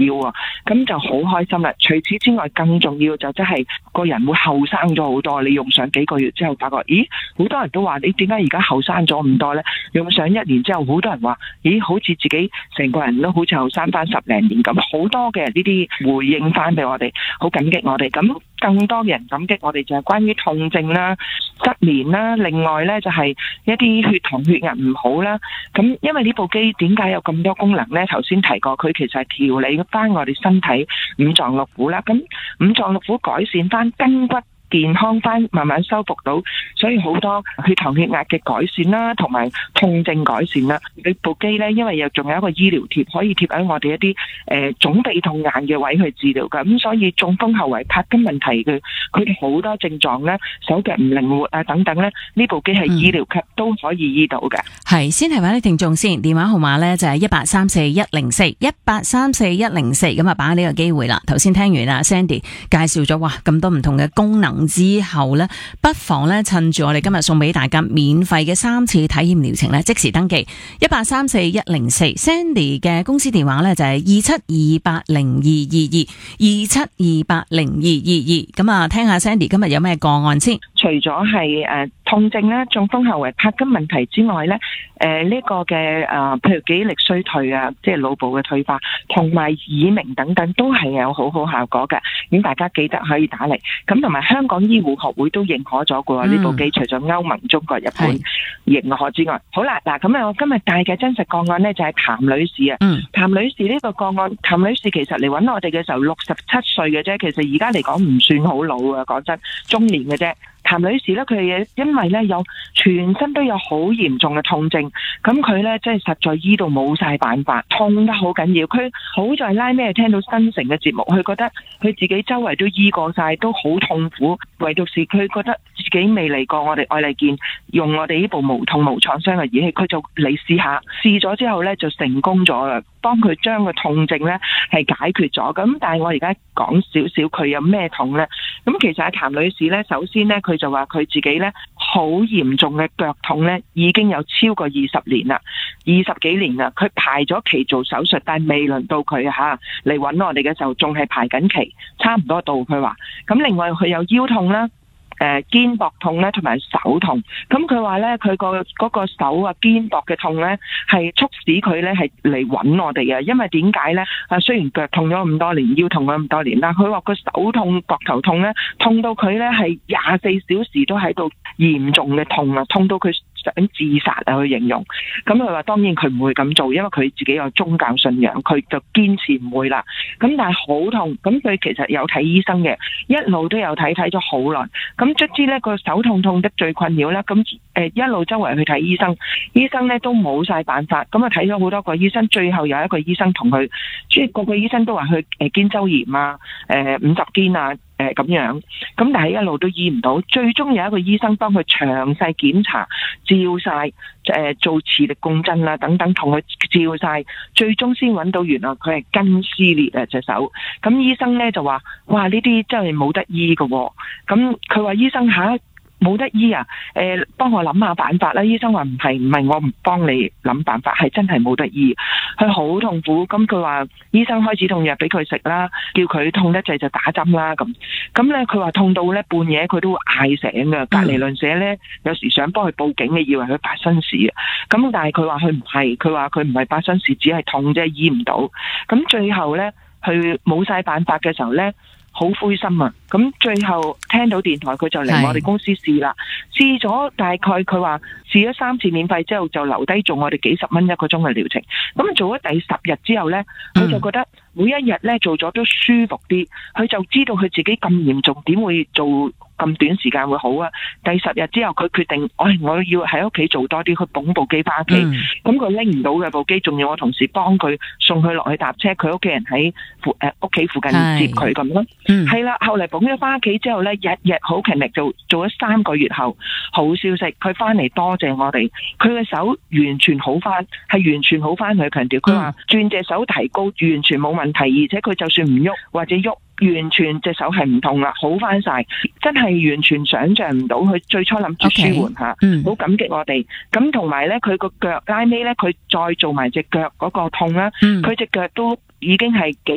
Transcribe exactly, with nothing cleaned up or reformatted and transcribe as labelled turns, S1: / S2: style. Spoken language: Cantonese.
S1: 喎，咁就好開心啦。除此之外，更重要就真係個人會後生咗好多。你用上幾個月之後，發覺咦，好多人都話你點解而家後生咗咁多呢？用上一年之後，好多人話咦，好似自己成個人都好似後生翻十零年咁，好多嘅呢啲回應翻俾我哋，好感激我哋。咁更多嘅人感激我哋就係關於痛症啦、失眠啦，另外呢，就係一啲血糖血壓唔好啦。咁因為呢部機點解有咁多功能呢？頭先提過，佢其實係調理翻我哋身體五臟六腑啦。咁五臟六腑改善翻筋骨健康翻，慢慢修復到，所以好多血糖血壓嘅改善啦，同埋痛症改善啦。呢部機呢，因為又仲有一個醫療貼，可以貼喺我哋一啲誒腫痹痛硬嘅位去治療㗎。咁所以中風後遺帕金問題嘅，佢哋好多症狀呢，手腳唔靈活啊等等呢，呢部機係醫療級都可以醫到嘅。
S2: 係、嗯、先提翻啲聽眾先，電話號碼呢就係一八三四一零四一八三四一零四，咁啊把握呢個機會啦。頭先聽完啊 Sandy 介紹咗哇咁多唔同嘅功能之後呢，不妨呢趁住我哋今日送俾大家免費嘅三次體驗療程呢，即時登記一八三四一零四 Sandy 嘅公司電話呢就係二七二八零二二二二七二八零二二二。咁啊聽下 Sandy 今日有咩個案先。
S1: 除咗係誒痛症啦、中風後遺帕金問題之外呢，誒、呃、呢、這個嘅誒、呃、譬如記憶力衰退啊，即係腦部嘅退化，同埋耳鳴等等都係有好好效果嘅。咁大家記得可以打嚟。咁同埋香港醫護學會都認可咗嘅呢部機，除咗歐盟、中國、日本認可之外，好啦，嗱咁啊，我今日帶嘅真實個案呢，就係譚女士啊。嗯，譚女士呢個個案，譚女士其實嚟揾我哋嘅時候六十七歲嘅啫，其實而家嚟講唔算好老啊，講真，中年嘅啫。譚女士咧，佢因為咧有全身都有好嚴重嘅痛症，咁佢咧即係實在醫到冇晒辦法，痛得好緊要。佢好在拉尾聽到新城嘅節目，佢覺得佢自己周圍都醫過晒，都好痛苦，唯獨是佢覺得自己未嚟過我哋愛麗健，用我哋呢部無痛無創傷嘅儀器，佢就嚟試下，試咗之後咧就成功咗啦，幫佢將個痛症咧係解決咗。咁但係我而家講少少佢有咩痛咧？咁其實阿譚女士咧，首先咧佢就話佢自己咧好嚴重嘅腳痛咧，已經有超過二十年啦，二十幾年啦。佢排咗期做手術，但係未輪到佢吓嚟揾我哋嘅時候，仲係排緊期，差唔多到佢話。咁另外佢有腰痛啦。誒、呃、肩膊痛咧，同埋手痛。咁佢話咧，佢個嗰個手啊、肩膊嘅痛咧，係促使佢咧係嚟揾我哋嘅。因為點解咧？啊，雖然腳痛咗咁多年，腰痛咗咁多年啦，佢話個手痛、膊頭痛咧，痛到佢咧係廿四小時都喺度嚴重嘅痛啊，痛到佢想自殺啊，去形容。咁佢話當然佢唔會咁做，因為佢自己有宗教信仰，佢就堅持唔會啦。咁但係好痛，咁佢其實有睇醫生嘅，一路都有睇，睇咗好耐。咁卒之咧個手痛痛得最困擾啦，咁誒一路周圍去睇醫生，醫生咧都冇晒辦法，咁啊睇咗好多個醫生，最後有一個醫生同佢，即係個個醫生都話佢誒肩周炎啊，誒五十肩啊，誒咁樣，咁但係一路都醫唔到，最終有一個醫生幫佢詳細檢查，照晒誒做磁力共振啦等等，同佢照晒，最終先揾到原來佢係筋撕裂啊隻手，咁醫生咧就話，哇呢啲真係冇得醫噶，咁佢話醫生吓。冇得醫啊！誒、呃，幫我諗下辦法啦。醫生話唔係唔係，我唔幫你諗辦法，係真係冇得醫。佢好痛苦，咁佢話醫生開止痛藥俾佢食啦，叫佢痛得滯就打針啦咁。咁咧佢話痛到咧半夜佢都會嗌醒噶，隔離鄰舍咧有時想幫佢報警嘅，以為佢發生事啊。咁但係佢話佢唔係，佢話佢唔係發生事，只係痛啫，醫唔到。咁最後咧，佢冇晒辦法嘅時候咧。好灰心啊！咁最後聽到電台，佢就嚟我哋公司試啦。試咗大概佢話試咗三次免費之後，就留低做我哋幾十蚊一個鐘嘅療程。咁做咗第十日之後呢，佢就覺得每一日呢做咗都舒服啲。佢就知道佢自己咁嚴重，點會做咁短時間會好啊？第十日之後，佢決定，哎，我要喺屋企做多啲，去捧部機翻屋企。咁佢拎唔到嘅部機，仲要我同事幫佢送佢落去搭車，佢屋企人喺附誒屋企附近接佢咁咯。係啦，後嚟捧咗翻屋企之後咧，日日好勤力做，做咗三個月後，好消息，佢翻嚟多謝我哋，佢嘅手完全好翻，係完全好翻。佢強調，佢話轉隻手提高完全冇問題，而且佢就算唔喐或者喐，完全隻手係唔痛啦，好翻晒，真係完全想象唔到。佢最初諗住舒緩下，好、okay. 感激我哋。咁同埋咧，佢個腳拉尾咧，佢再做埋隻腳嗰個痛啦，佢隻腳都已經係幾